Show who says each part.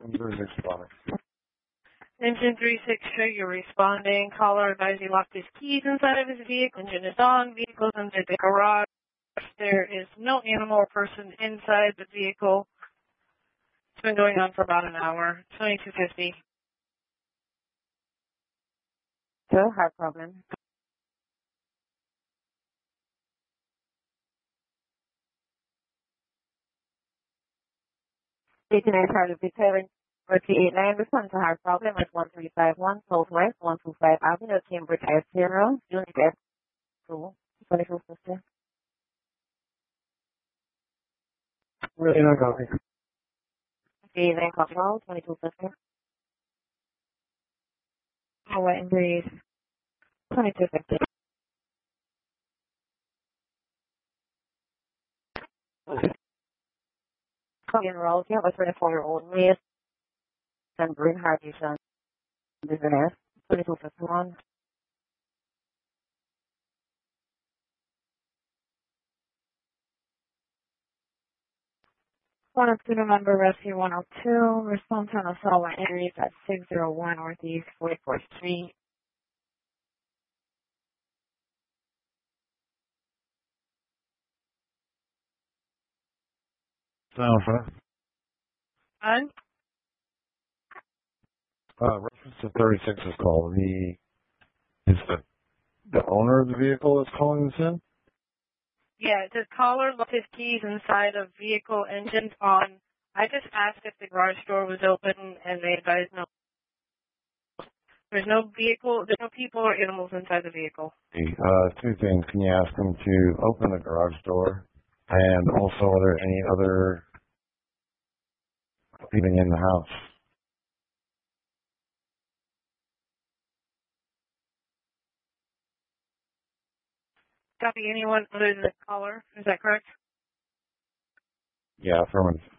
Speaker 1: responding.
Speaker 2: Engine 36, show you're responding. Caller advised he locked his keys inside of his vehicle. Engine is on. Vehicle's under the garage. There is no animal or person inside the vehicle. It's been going on for about an hour. 2250.
Speaker 3: Sure, hard problem. Station part of the parent 438 respond to hard problem at 1351 Southwest 125 Avenue, Cambridge S0, Unit S2, 2250.
Speaker 1: Really not copy.
Speaker 3: Station control 2250. Hallway and breeze 2250. Korean Road, you have a 24-year-old male and Green Hardyson business 2251.
Speaker 4: One of student member rescue 102, response on assault and injuries at 601 Northeast 44th Street.
Speaker 1: Sound fine.
Speaker 2: On?
Speaker 1: Reference to 36 is called. Is the owner of the vehicle that's calling this in?
Speaker 2: Yeah, the caller left his keys inside of vehicle, engines on. I just asked if the garage door was open, and they advised no. There's no vehicle, there's no people or animals inside the vehicle.
Speaker 1: Two things. Can you ask them to open the garage door? And also, are there any other people in the house?
Speaker 2: Copy anyone other than the caller, is that correct?
Speaker 1: Yeah, affirmative.